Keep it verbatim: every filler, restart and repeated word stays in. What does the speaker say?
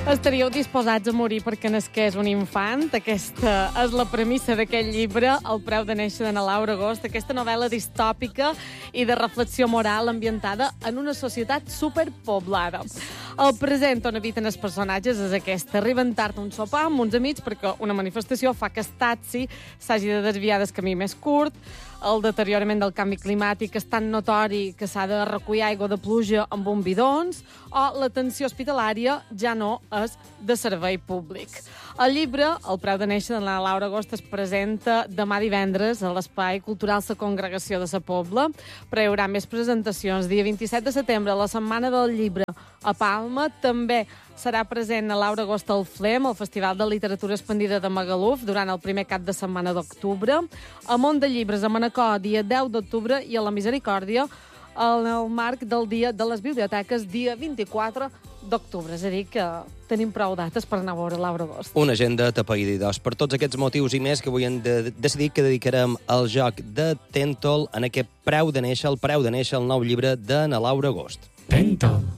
Estaríeu disposats a morir perquè nasqués un infant? Aquesta és la premissa d'aquest llibre, El preu de néixer, d'Anna Laura Agost, aquesta novel·la distòpica i de reflexió moral ambientada en una societat superpoblada. El present on habiten els personatges és aquest. Arriben tard a un sopar amb uns amics perquè una manifestació fa que el taxi s'hagi de desviar del camí més curt. El deteriorament del canvi climàtic és tan notori que s'ha de recollir aigua de pluja amb un bidons, o l'atenció hospitalària ja no és de servei públic. El llibre, El preu de néixer, de la Laura Agost, es presenta demà divendres a l'Espai Cultural La Congregació de Sa Pobla, però hi haurà més presentacions. Dia vint-i-set de setembre, la Setmana del Llibre a Palma. També serà present a Laura Agost al Flem, el Festival de Literatura Expandida de Magaluf, durant el primer cap de setmana d'octubre. A Mont de Llibres, a Manacor, dia deu d'octubre, i a la Misericòrdia, en el marc del Dia de les Biblioteques, dia vint-i-quatre d'octubre. És a dir, que tenim prou dates per anar a veure Laura Agost. Una agenda tapaïdidors. Per tots aquests motius i més que avui hem de decidir que dedicarem al joc de Tentol en aquest preu de néixer, el preu de néixer, el nou llibre d'Anna Laura Agost. Tentol.